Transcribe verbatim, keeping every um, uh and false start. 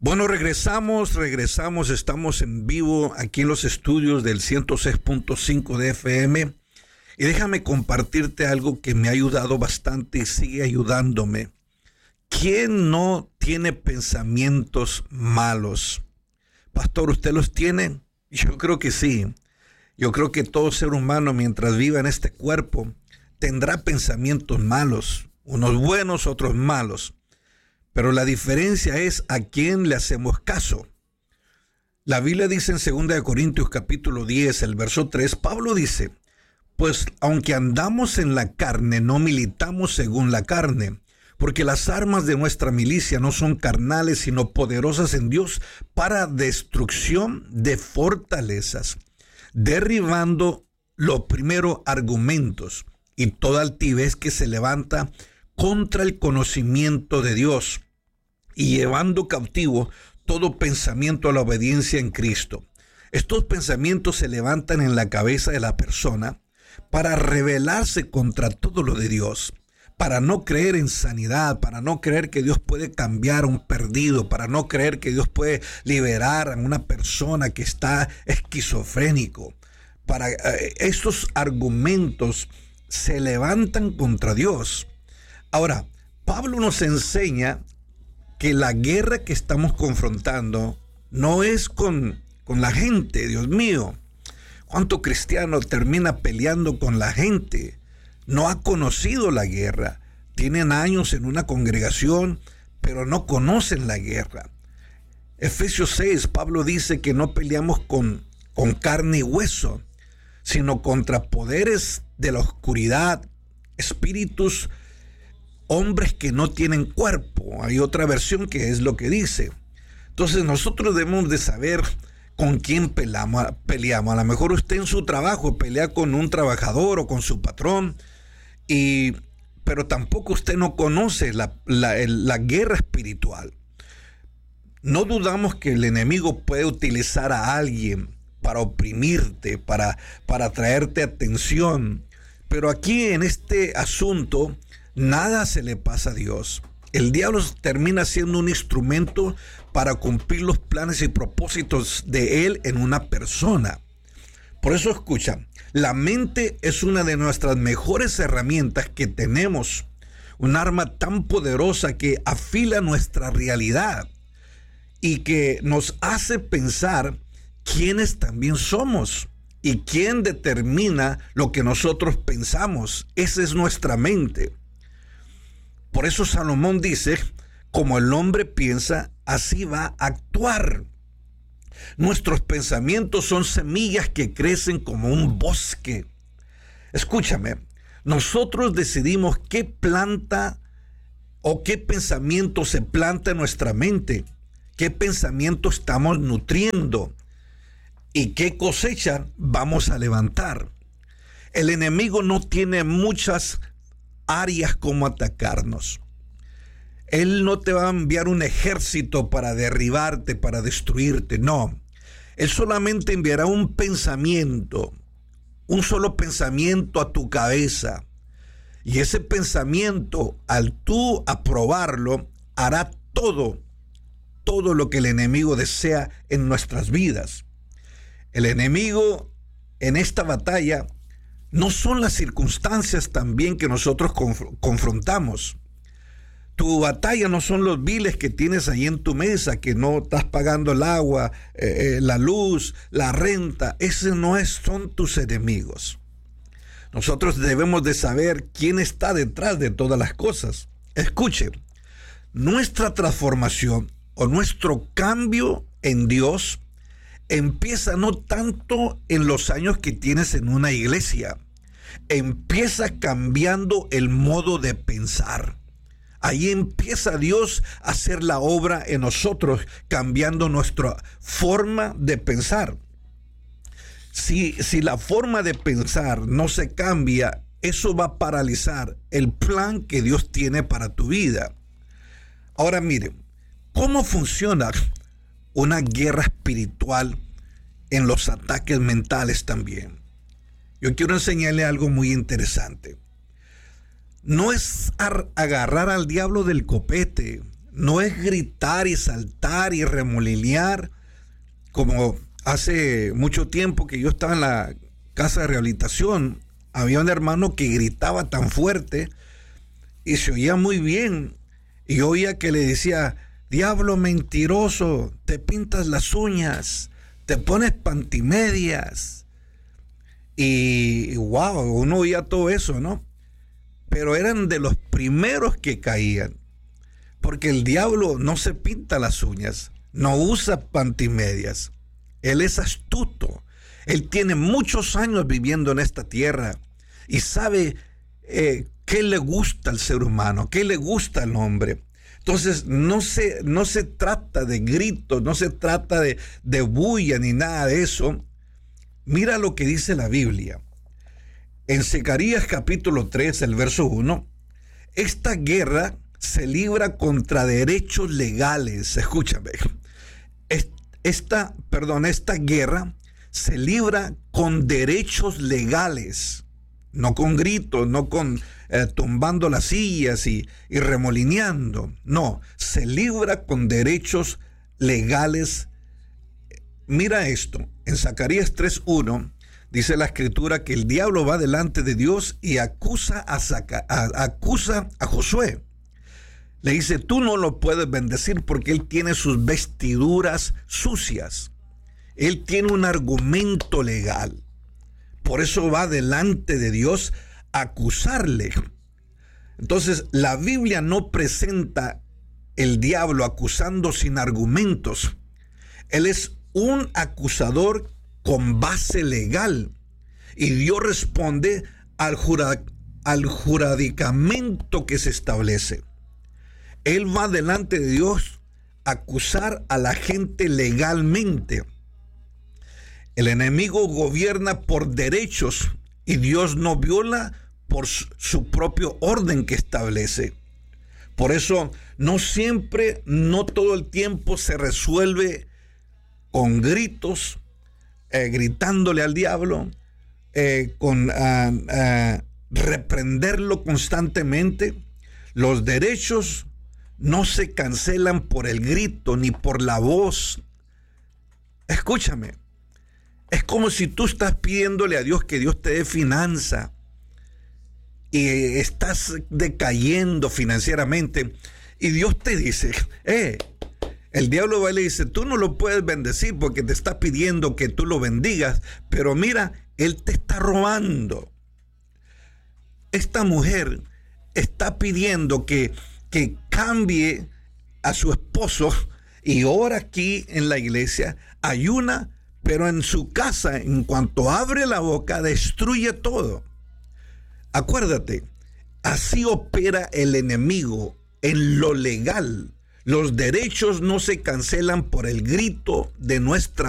Bueno, regresamos, regresamos, estamos en vivo aquí en los estudios del ciento seis punto cinco de F M y déjame compartirte algo que me ha ayudado bastante y sigue ayudándome. ¿Quién no tiene pensamientos malos? Pastor, ¿usted los tiene? Yo creo que sí. Yo creo que todo ser humano, mientras viva en este cuerpo, tendrá pensamientos malos, unos buenos, otros malos. Pero la diferencia es a quién le hacemos caso. La Biblia dice en segunda de Corintios capítulo diez, el verso tres, Pablo dice, pues aunque andamos en la carne, no militamos según la carne, porque las armas de nuestra milicia no son carnales, sino poderosas en Dios para destrucción de fortalezas, derribando los primeros argumentos y toda altivez que se levanta contra el conocimiento de Dios y llevando cautivo todo pensamiento a la obediencia en Cristo. Estos pensamientos se levantan en la cabeza de la persona para rebelarse contra todo lo de Dios, para no creer en sanidad, para no creer que Dios puede cambiar a un perdido, para no creer que Dios puede liberar a una persona que está esquizofrénico. Para eh, estos argumentos se levantan contra Dios. Ahora, Pablo nos enseña que la guerra que estamos confrontando no es con, con la gente, Dios mío. ¿Cuánto cristiano termina peleando con la gente? No ha conocido la guerra. Tienen años en una congregación, pero no conocen la guerra. Efesios seis, Pablo dice que no peleamos con, con carne y hueso, sino contra poderes de la oscuridad, espíritus, hombres que no tienen cuerpo. Hay otra versión que es lo que dice. Entonces nosotros debemos de saber con quién peleamos. peleamos. A lo mejor usted en su trabajo pelea con un trabajador o con su patrón, y, pero tampoco usted no conoce la, la, la guerra espiritual. No dudamos que el enemigo puede utilizar a alguien para oprimirte, para, para traerte atención. Pero aquí en este asunto, nada se le pasa a Dios. El diablo termina siendo un instrumento para cumplir los planes y propósitos de él en una persona. Por eso escucha, la mente es una de nuestras mejores herramientas que tenemos. Un arma tan poderosa que afila nuestra realidad y que nos hace pensar quiénes también somos. ¿Y quién determina lo que nosotros pensamos? Esa es nuestra mente. Por eso Salomón dice, como el hombre piensa, así va a actuar. Nuestros pensamientos son semillas que crecen como un bosque. Escúchame, nosotros decidimos qué planta o qué pensamiento se planta en nuestra mente, qué pensamiento estamos nutriendo y qué cosecha vamos a levantar. El enemigo no tiene muchas áreas como atacarnos. Él no te va a enviar un ejército para derribarte, para destruirte, no. Él solamente enviará un pensamiento, un solo pensamiento a tu cabeza. Y ese pensamiento, al tú aprobarlo, hará todo, todo lo que el enemigo desea en nuestras vidas. El enemigo en esta batalla no son las circunstancias también que nosotros conf- confrontamos. Tu batalla no son los biles que tienes ahí en tu mesa, que no estás pagando el agua, eh, la luz, la renta. Esos no es, son tus enemigos. Nosotros debemos de saber quién está detrás de todas las cosas. Escuche, nuestra transformación o nuestro cambio en Dios empieza no tanto en los años que tienes en una iglesia, empieza cambiando el modo de pensar. Ahí empieza Dios a hacer la obra en nosotros, cambiando nuestra forma de pensar. Si, si la forma de pensar no se cambia, eso va a paralizar el plan que Dios tiene para tu vida. Ahora mire, ¿cómo funciona una guerra espiritual en los ataques mentales también? Yo quiero enseñarle algo muy interesante. No es agarrar al diablo del copete, no es gritar y saltar y remolinear como hace mucho tiempo que yo estaba en la casa de rehabilitación. Había un hermano que gritaba tan fuerte y se oía muy bien. Y yo oía que le decía: diablo mentiroso, te pintas las uñas, te pones pantimedias. Y wow, uno oía todo eso, ¿no? Pero eran de los primeros que caían. Porque el diablo no se pinta las uñas, no usa pantimedias. Él es astuto. Él tiene muchos años viviendo en esta tierra y sabe eh, qué le gusta al ser humano, qué le gusta al hombre. Entonces no se, no se trata de gritos, no se trata de, de bulla ni nada de eso. Mira lo que dice la Biblia. En Zacarías capítulo tres, el verso uno, esta guerra se libra contra derechos legales. Escúchame. Esta, perdón, esta guerra se libra con derechos legales, no con gritos, no con eh, tumbando las sillas y, y remolineando. No, se libra con derechos legales. Mira esto, en Zacarías tres uno dice la escritura que el diablo va delante de Dios y acusa a, Zaca, a, acusa a Josué. Le dice: tú no lo puedes bendecir porque él tiene sus vestiduras sucias. Él tiene un argumento legal. Por eso va delante de Dios a acusarle. Entonces, la Biblia no presenta el diablo acusando sin argumentos. Él es un acusador con base legal. Y Dios responde al, jura, al juradicamento que se establece. Él va delante de Dios a acusar a la gente legalmente. El enemigo gobierna por derechos y Dios no viola por su propio orden que establece. Por eso no siempre, no todo el tiempo se resuelve con gritos, eh, gritándole al diablo, eh, con uh, uh, reprenderlo constantemente. Los derechos no se cancelan por el grito ni por la voz. Escúchame, es como si tú estás pidiéndole a Dios que Dios te dé finanza y estás decayendo financieramente y Dios te dice, eh, el diablo va y le dice: tú no lo puedes bendecir porque te está pidiendo que tú lo bendigas, pero mira, él te está robando. Esta mujer está pidiendo que que cambie a su esposo y ora aquí en la iglesia, ayuna, pero en su casa, en cuanto abre la boca, destruye todo. Acuérdate, así opera el enemigo en lo legal. Los derechos no se cancelan por el grito de nuestra